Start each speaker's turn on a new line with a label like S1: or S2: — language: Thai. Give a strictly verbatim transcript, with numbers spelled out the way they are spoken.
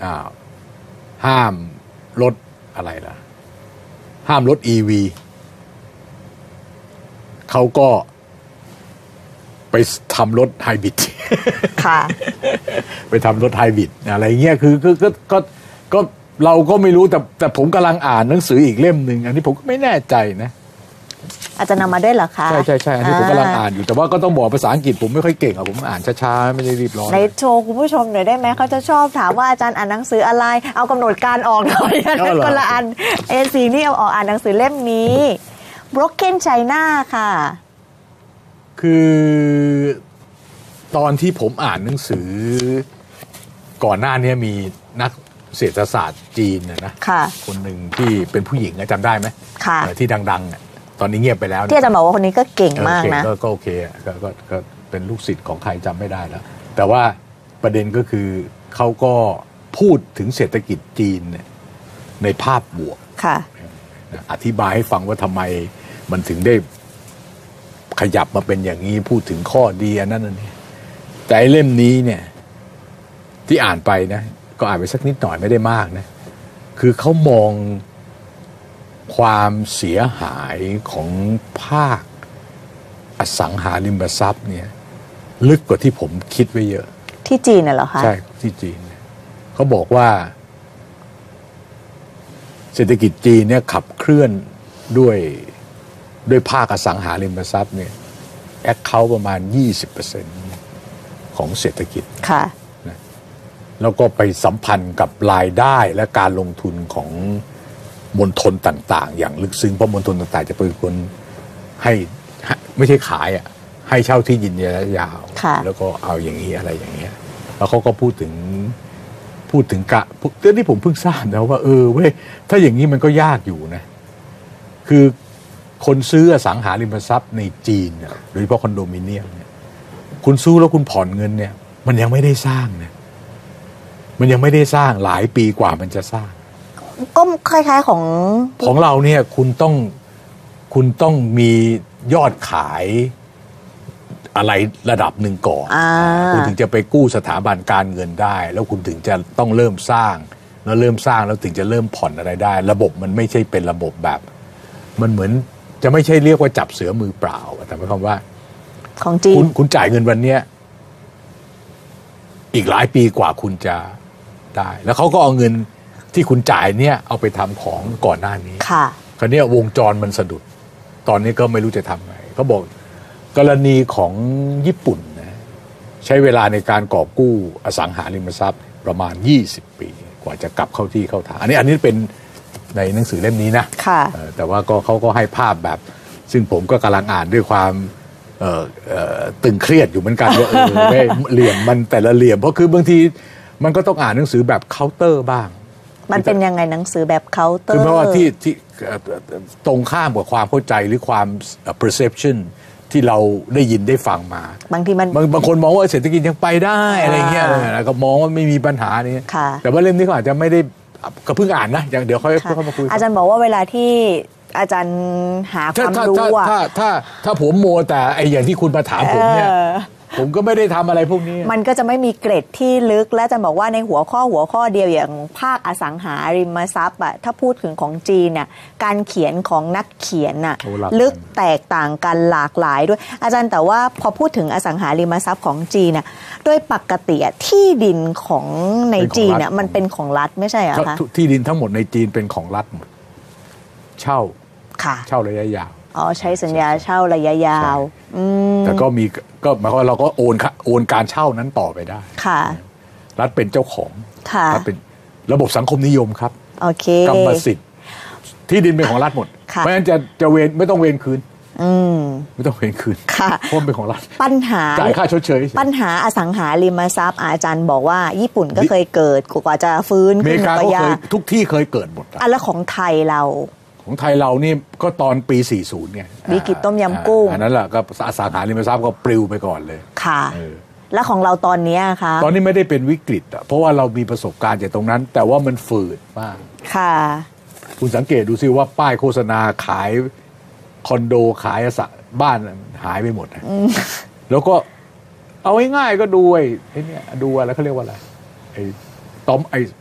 S1: ห้ามรถอะไรล่ะห้ามรถ อี วี เขาก็ไปทำรถไฮบริด
S2: ค่ะ
S1: ไปทำรถไฮบริดอะไรเงี้ยคือคือก็ก็ก็เราก็ไม่รู้แต่แต่ผมกำลังอ่านหนังสืออีกเล่มหนึ่งอันนี้ผมก็ไม่แน่ใจนะ
S2: อาจจะนำมาด้วยเหรอคะ
S1: ใช่ใช่ใช่อันนี้ผมกำลังอ่านอยู่แต่ว่าก็ต้องบอกภาษาอังกฤษผมไม่ค่อยเก่งอ่ะผมอ่านช้าๆไม่ได้รีบร้อน
S2: ในโชว์คุณผู้ชมหน่อยได้ไหมเขาจะชอบถามว่าอาจารย์อ่านหนังสืออะไรเอากำหนดการออกหน่อยคนละอันเอซีนี่เอาออกอ่านหนังสือเล่มนี้ Broken China ค่ะ
S1: คือตอนที่ผมอ่านหนังสือก่อนหน้านี้มีนักเศรษฐศาสตร์จีนนะนะคนหนึ่งที่เป็นผู้หญิงจำได้ไหมที่ดังๆตอนนี้เงียบไปแล้ว
S2: ที่อาจารย์บอกว่าคนนี้ก็เก่งมากนะ
S1: ก็โอเคก็ก็เป็นลูกศิษย์ของใครจำไม่ได้แล้วแต่ว่าประเด็นก็คือเขาก็พูดถึงเศรษฐกิจจีนในภาพบวกอธิบายให้ฟังว่าทำไมมันถึงได้ขยับมาเป็นอย่างนี้พูดถึงข้อดีอันนั้นอันนี้แต่เล่มนี้เนี่ยที่อ่านไปนะก็อ่านไปสักนิดหน่อยไม่ได้มากนะคือเขามองความเสียหายของภาคอสังหาริมทรัพย์เนี่ยลึกกว่าที่ผมคิดไว้เยอะ
S2: ที่จีนน่ะเหรอคะ
S1: ใช่ที่จีนเขาบอกว่าเศรษฐกิจจีนเนี่ยขับเคลื่อนด้วยด้วยภาคอสังหาริมทรัพย์เนี่ยแอคเคาท์ประมาณ ยี่สิบเปอร์เซ็นต์ ของเศรษฐกิจ
S2: ค่ะ
S1: นะแล้วก็ไปสัมพันธ์กับรายได้และการลงทุนของมณฑลต่างๆอย่างลึกซึ้งเพราะมณฑลต่างๆจะเป็นคนให้ไม่ใช่ขายอ่ะให้เช่าที่ดินระยะยาวแล้วก็เอาอย่างนี้อะไรอย่างเงี้ยแล้วเขาก็พูดถึงพูดถึงกะเรื่องที่ผมเพิ่งทราบนะว่าเออเว้ยถ้าอย่างนี้มันก็ยากอยู่นะคือคนซื้ออสังหาริมทรัพย์ในจีนเนี่ยโดยเฉพาะคอนโดมิเนียมเนี่ยคุณซื้อแล้วคุณผ่อนเงินเนี่ยมันยังไม่ได้สร้างนะมันยังไม่ได้สร้างหลายปีกว่ามันจะสร้าง
S2: ก็คล้ายๆของ
S1: ของเราเนี่ยคุณต้องคุณต้องมียอดขายอะไรระดับหนึ่งก่อนคุณถึงจะไปกู้สถาบันการเงินได้แล้วคุณถึงจะต้องเริ่มสร้างแล้วเริ่มสร้างแล้วถึงจะเริ่มผ่อนอะไรได้ระบบมันไม่ใช่เป็นระบบแบบมันเหมือนจะไม่ใช่เรียกว่าจับเสือมือเปล่าแต่หมายความว่า
S2: ของจีน
S1: คุณคุณจ่ายเงินวันเนี้ยอีกหลายปีกว่าคุณจะได้แล้วเขาก็เอาเงินที่คุณจ่ายเนี่ยเอาไปทำของก่อนหน้านี้
S2: ค่ะ
S1: คราวนี้วงจรมันสะดุดตอนนี้ก็ไม่รู้จะทำไงเขาบอกกรณีของญี่ปุ่นนะใช้เวลาในการกอบกู้อสังหาริมทรัพย์ประมาณยี่สิบปีกว่าจะกลับเข้าที่เข้าทางอันนี้อันนี้เป็นในหนังสือเล่มนี้นะ
S2: ค่ะ
S1: แต่ว่าก็เขาก็ให้ภาพแบบซึ่งผมก็กำลังอ่านด้วยความเอ่อเอ่อตึงเครียดอยู่เหมือนกันว่าเออเหลี่ยมมันแต่ละเหลี่ยมเพราะคือบางทีมันก็ต้องอ่านหนังสือแบบเคาน์เตอร์บ้าง
S2: มันเป็นยังไงหนังสือแบบเคาน์เตอร์
S1: คือเพราะว่าที่ที่ตรงข้ามกับความเข้าใจหรือความ perception ที่เราได้ยินได้ฟังมา
S2: บางทีมัน
S1: บางคนมองว่าเศรษฐกิจยังไปได้อะไรเงี้ยแล้วก็มองว่าไม่มีปัญหานี้แต่ว่าเล่มนี้เขาอาจจะไม่ได้ก็เพิ่งอ่านนะอย่างเดี๋ยวค่อยเข้ามาคุย
S2: อาจารย์บอกว่าเวลาที่อาจารย์หาความรู้อะ
S1: ถ้าถ้าถ้าผมโมแต่ไออย่างที่คุณมาถามผมเนี่ยผมก็ไม่ได้ทำอะไรพวกนี้
S2: มันก็จะไม่มีเกร็ดที่ลึกและอาจารย์บอกว่าในหัวข้อหัวข้อเดียวอย่างภาคอสังหาริมทรัพย์อะถ้าพูดถึงของจีนน่ะการเขียนของนักเขียนน่ะลึกแตกต่างกันหลากหลายด้วยอาจารย์แต่ว่าพอพูดถึงอสังหาริมทรัพย์ของจีนน่ะโดยปกติที่ดินของในจีนน่ะมันเป็นของรัฐไม่ใช่เหรอคะ
S1: ที่ดินทั้งหมดในจีนเป็นของรัฐหมดเช่าเช่าระยะยาว
S2: อ๋อใช้สัญญาเช่าระยะยาว
S1: แต่ก็มีก็หมายความว่าเราก็โอนโอนการเช่านั้นต่อไปได้
S2: ค่ะ
S1: รัฐเป็นเจ้าของ
S2: ค่ะ
S1: รัฐเป็นระบบสังคมนิยมครับ
S2: โอเค
S1: กรรมสิทธิ์ที่ดินเป็นของรัฐหมดเพราะฉะนั้นจะจะเวรไม่ต้องเวรคืนไม่ต้องเวรคืนเพราะเป็นของรัฐ
S2: ปัญหา
S1: จ่ายค่าชดเชย
S2: ปัญหาอสังหาริมทรัพย์อาจารย์บอกว่าญี่ปุ่นก็เคยเกิดกว่าจะฟื้น
S1: ขึ้นมาก็ยากทุกที่เคยเกิดหมด
S2: อ่ะแล้วของไทยเรา
S1: ของไทยเรานี่ก็ตอนปีสี่สิบเนี่ย
S2: วิกฤตต้มยำกุ้ง
S1: อันนั้นแหละก็อสังหาริมทรัพย์ก็ปลิวไปก่อนเลย
S2: ค่ะแล้วของเราตอนนี้คะ
S1: ตอนนี้ไม่ได้เป็นวิกฤตอ่ะเพราะว่าเรามีประสบการณ์จากตรงนั้นแต่ว่ามันฝืดมาก
S2: ค่ะ
S1: คุณสังเกตดูซิว่าป้ายโฆษณาขายคอนโดขายอสังบ้านหายไปหมดแล้วก็เอาง่ายๆก็ดูไอ้เนี่ยดูอะไรเขาเรียกว่าอะไรไอ้ต้อมไอ้